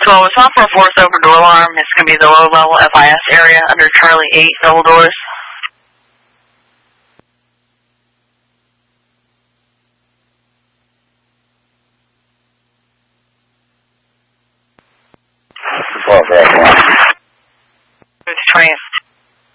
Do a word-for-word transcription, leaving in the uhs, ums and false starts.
So it's not for a force over door alarm. It's going to be the low level F I S area under Charlie eight double doors. Four for everyone.